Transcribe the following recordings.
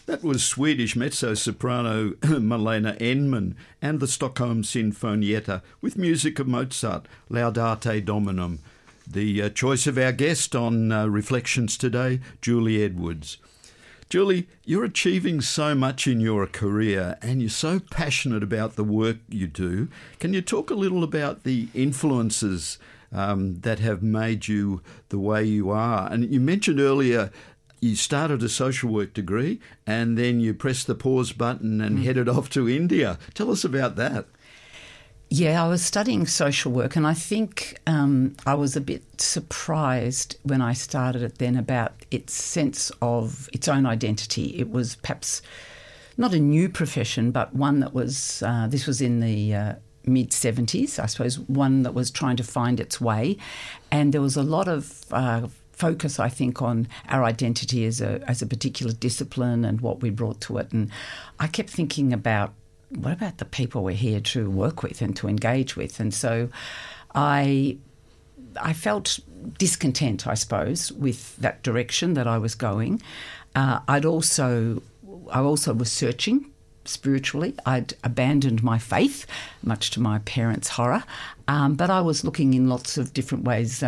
That was Swedish mezzo-soprano Malena Enman and the Stockholm Sinfonietta with music of Mozart, Laudate Dominum. The choice of our guest on Reflections today, Julie Edwards. Julie, you're achieving so much in your career and you're so passionate about the work you do. Can you talk a little about the influences that have made you the way you are? And you mentioned earlier you started a social work degree and then you pressed the pause button and headed off to India. Tell us about that. Yeah, I was studying social work and I think I was a bit surprised when I started it then about its sense of its own identity. It was perhaps not a new profession, but one that was, this was in the mid-70s, I suppose, one that was trying to find its way. And there was a lot of focus, I think, on our identity as a particular discipline and what we brought to it. And I kept thinking about, what about the people we're here to work with and to engage with? And so I felt discontent, I suppose, with that direction that I was going. I also was searching spiritually. I'd abandoned my faith, much to my parents' horror, but I was looking in lots of different ways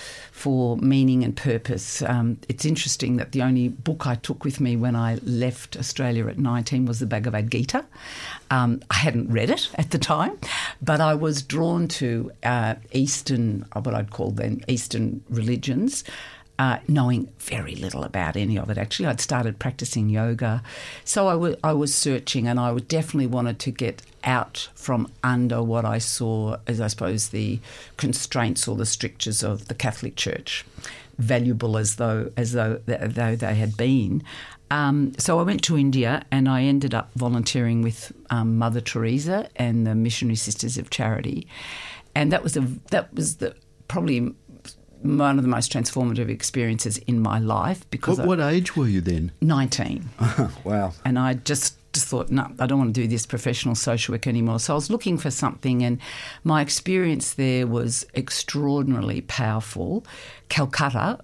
for meaning and purpose. It's interesting that the only book I took with me when I left Australia at 19 was the Bhagavad Gita. I hadn't read it at the time, but I was drawn to Eastern, what I'd call then Eastern religions, knowing very little about any of it, actually. I'd started practicing yoga. So I was searching and I definitely wanted to get out from under what I saw as, I suppose, the constraints or the strictures of the Catholic Church, valuable as though they had been. So I went to India and I ended up volunteering with Mother Teresa and the Missionary Sisters of Charity. And that was probably one of the most transformative experiences in my life. Because what age were you then? 19. Wow. And I just thought, no, I don't want to do this professional social work anymore. So I was looking for something, and my experience there was extraordinarily powerful. Calcutta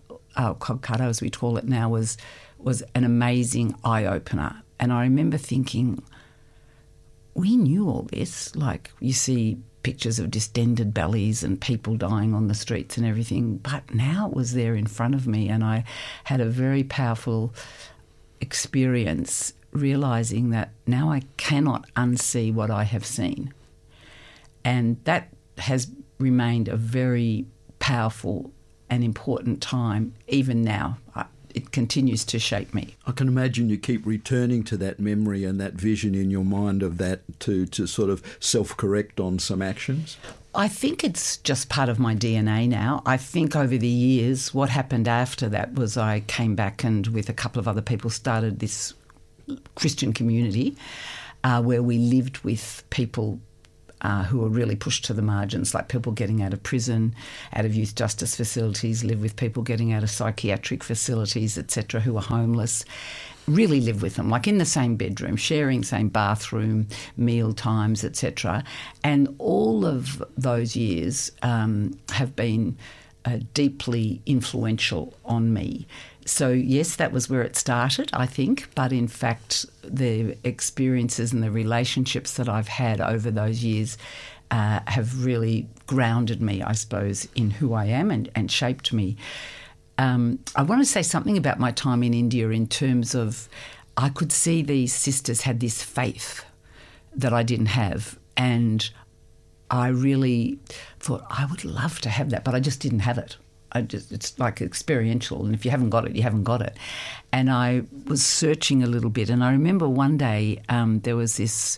as we call it now, was an amazing eye-opener. And I remember thinking, we knew all this. Like, you see pictures of distended bellies and people dying on the streets and everything, but now it was there in front of me, and I had a very powerful experience realising that now I cannot unsee what I have seen. And that has remained a very powerful and important time even now. It continues to shape me. I can imagine you keep returning to that memory and that vision in your mind of that to sort of self-correct on some actions. I think it's just part of my DNA now. I think over the years what happened after that was I came back and with a couple of other people started this Christian community where we lived with people who were really pushed to the margins, like people getting out of prison, out of youth justice facilities, live with people getting out of psychiatric facilities, etc., who are homeless, really live with them, like in the same bedroom, sharing same bathroom, meal times, etc. And all of those years have been deeply influential on me. So, yes, that was where it started, I think, but in fact the experiences and the relationships that I've had over those years have really grounded me, I suppose, in who I am and shaped me. I want to say something about my time in India in terms of I could see these sisters had this faith that I didn't have, and I really thought I would love to have that, but I just didn't have it. It's like experiential, and if you haven't got it, you haven't got it. And I was searching a little bit, and I remember one day there was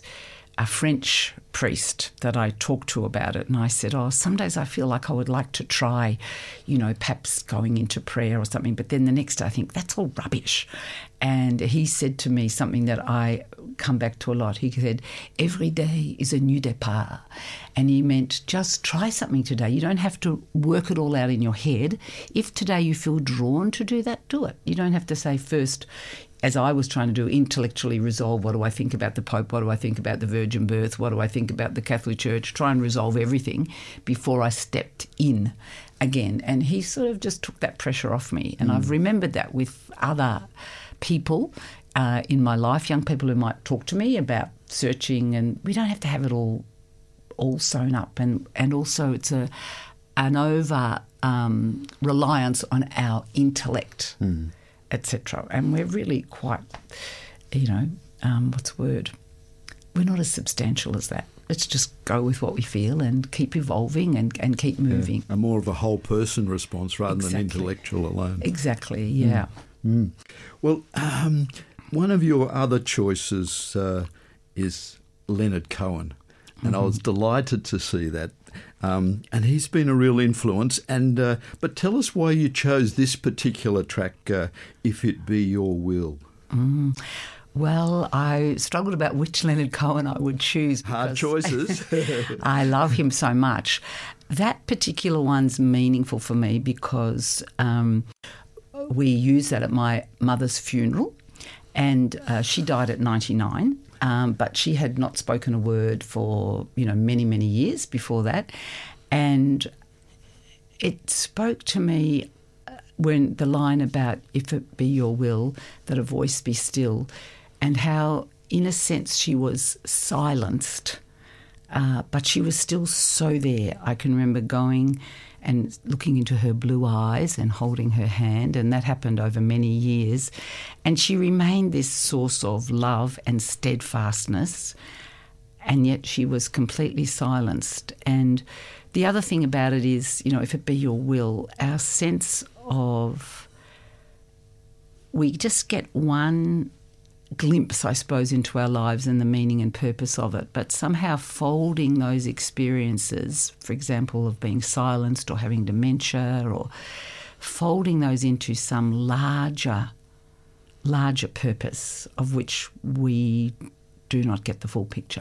a French priest that I talked to about it, and I said, some days I feel like I would like to try, perhaps going into prayer or something, but then the next day I think, that's all rubbish. And he said to me something that I come back to a lot. He said, every day is a new départ. And he meant just try something today. You don't have to work it all out in your head. If today you feel drawn to do that, do it. You don't have to say first, as I was trying to do, intellectually resolve what do I think about the Pope, what do I think about the virgin birth, what do I think about the Catholic Church, try and resolve everything before I stepped in again. And he sort of just took that pressure off me. And I've remembered that with other people in my life, young people who might talk to me about searching, and we don't have to have it all sewn up. And also it's an over reliance on our intellect, etc. And we're really quite, what's the word? We're not as substantial as that. Let's just go with what we feel and keep evolving and keep moving. Yeah. More of a whole person response rather than intellectual alone. Exactly, yeah. Well, one of your other choices is Leonard Cohen, and I was delighted to see that. And he's been a real influence. But tell us why you chose this particular track, If It Be Your Will. Well, I struggled about which Leonard Cohen I would choose. Hard choices. I love him so much. That particular one's meaningful for me because we used that at my mother's funeral, and she died at 99, but she had not spoken a word for, many, many years before that. And it spoke to me when the line about if it be your will that a voice be still, and how, in a sense, she was silenced, but she was still so there. I can remember going and looking into her blue eyes and holding her hand, and that happened over many years. And she remained this source of love and steadfastness, and yet she was completely silenced. And the other thing about it is, if it be your will, our sense of, we just get one glimpse, I suppose, into our lives and the meaning and purpose of it, but somehow folding those experiences, for example, of being silenced or having dementia, or folding those into some larger purpose of which we do not get the full picture.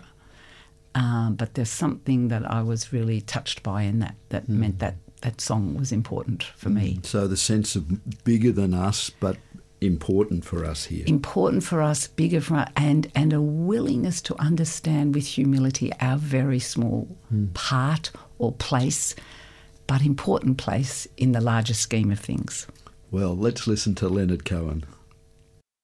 But there's something that I was really touched by in that meant that song was important for me. So the sense of bigger than us, but important for us here. Important for us, bigger for us, and a willingness to understand with humility our very small part or place, but important place in the larger scheme of things. Well, let's listen to Leonard Cohen.